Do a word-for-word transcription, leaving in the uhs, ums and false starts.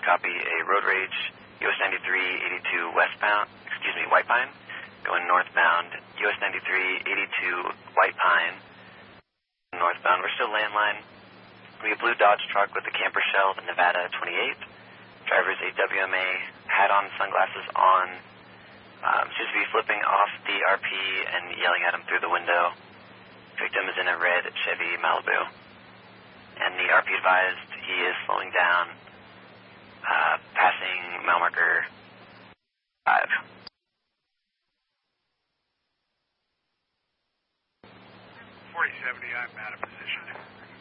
copy a road rage, U S ninety-three eighty-two westbound, excuse me, White Pine, going northbound, U S ninety-three eighty-two White Pine, northbound. We're still landline. We have blue Dodge truck with the camper shell, the Nevada twenty-eight. Driver's a W M A, hat on, sunglasses on. Um, seems to be flipping off the R P and yelling at him through the window. Victim is in a red Chevy Malibu. And the R P advised he is slowing down, uh, passing mile marker five. forty seventy, I'm out of position.